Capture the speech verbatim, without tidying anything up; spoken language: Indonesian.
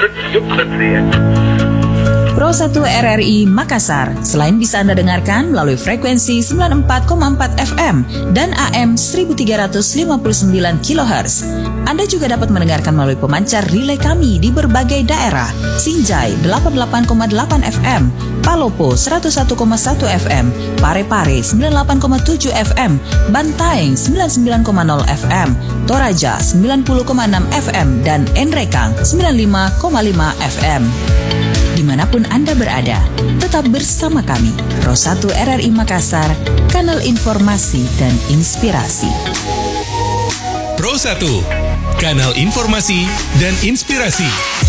Pro satu R R I Makassar, selain bisa Anda dengarkan melalui frekuensi sembilan puluh empat koma empat F M dan A M seribu tiga ratus lima puluh sembilan kilohertz, Anda juga dapat mendengarkan melalui pemancar relay kami di berbagai daerah: Sinjai delapan puluh delapan koma delapan F M, Palopo seratus satu koma satu F M, Parepare sembilan puluh delapan koma tujuh F M, Bantaeng sembilan puluh sembilan koma nol F M, Toraja sembilan puluh koma enam F M, dan Enrekang sembilan puluh lima koma lima F M. Dimanapun Anda berada, tetap bersama kami, Pro satu R R I Makassar, kanal informasi dan inspirasi. Pro satu, kanal informasi dan inspirasi.